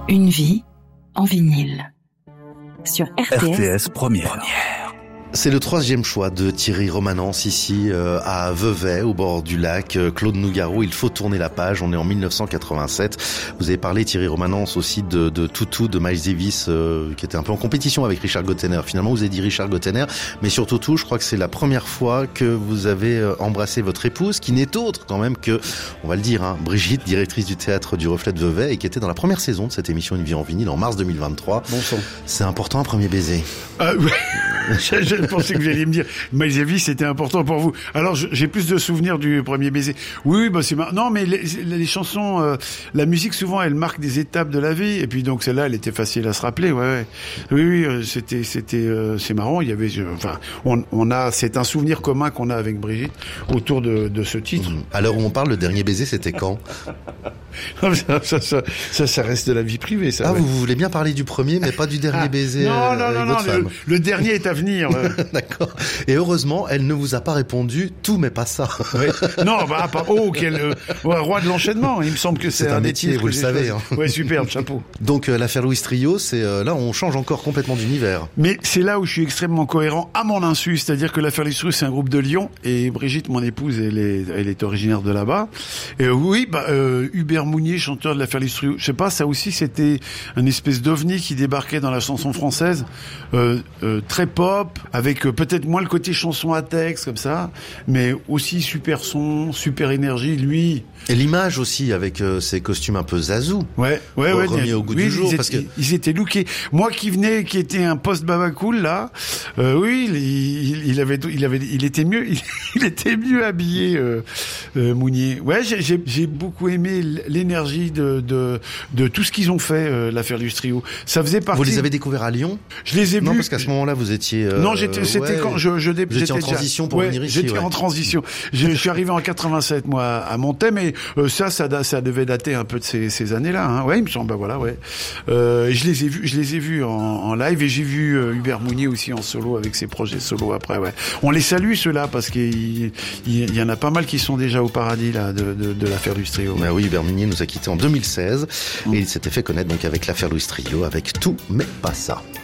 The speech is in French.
Une vie en vinyle. Sur RTS Première. C'est le 3e choix de Thierry Romanens ici à Vevey, au bord du lac. Claude Nougaro, il faut tourner la page. On est en 1987. Vous avez parlé, Thierry Romanens, aussi de Toutou, de Miles Davis, qui était un peu en compétition avec Richard Gottener. Finalement, vous avez dit Richard Gottener, mais sur Toutou, je crois que c'est la première fois que vous avez embrassé votre épouse, qui n'est autre quand même que, on va le dire, Brigitte, directrice du théâtre du Reflet de Vevey, et qui était dans la première saison de cette émission Une vie en vinyle en mars 2023. Bon sang. C'est important, un premier baiser. Je pensais que vous alliez me dire Miles Davis, c'était important pour vous. Alors j'ai plus de souvenirs du premier baiser. Oui, bah c'est non, mais les chansons, la musique souvent elle marque des étapes de la vie, et puis donc celle-là elle était facile à se rappeler. Ouais. Oui, c'était c'est marrant. Il y avait, c'est un souvenir commun qu'on a avec Brigitte autour de ce titre. À l'heure où on parle, le dernier baiser c'était quand? Ça reste de la vie privée, ça. Ah, ouais. Vous voulez bien parler du premier, mais pas du dernier baiser. Non. Femme. Le dernier est à venir. D'accord. Et heureusement, elle ne vous a pas répondu tout, mais pas ça. Oui. Non, quel roi de l'enchaînement. Il me semble que c'est un métier, vous le savez. Ouais, superbe, chapeau. Donc l'affaire Louis Trio, c'est là on change encore complètement d'univers. Mais c'est là où je suis extrêmement cohérent à mon insu, c'est-à-dire que l'affaire Louis Trio, c'est un groupe de Lyon, et Brigitte, mon épouse, elle est originaire de là-bas. Et oui, Hubert Mounier, chanteur de l'affaire Louis Trio, je sais pas, ça aussi c'était un espèce d'ovni qui débarquait dans la chanson française, très pop, avec peut-être moins le côté chanson à texte comme ça, mais aussi super son, super énergie, lui. Et l'image aussi, avec ses costumes un peu zazou. Ouais. Remis au goût du jour. Ils étaient lookés. Moi qui étais un post-baba cool, là, oui, il était mieux, il était mieux habillé, Mounier. Ouais, j'ai beaucoup aimé l'énergie de tout ce qu'ils ont fait, l'affaire du trio. Ça faisait partie. Vous les avez découverts à Lyon? Je les ai vus. Non, parce qu'à ce moment-là, vous étiez, non, c'était quand vous étiez en transition pour venir ici. J'étais en transition. Je suis arrivé en 87, moi, à Monthey, mais ça devait dater un peu de ces années-là. Hein. Ouais, il me semble. Voilà, ouais. Je les ai vus en live, et j'ai vu Hubert Mounier aussi en solo avec ses projets solo après. Ouais. On les salue ceux-là parce qu'il y en a pas mal qui sont déjà au paradis là de l'affaire Louis Trio. Ouais. Oui, Hubert Mounier nous a quittés en 2016 et il s'était fait connaître donc avec l'affaire Louis Trio avec Tout mais pas ça.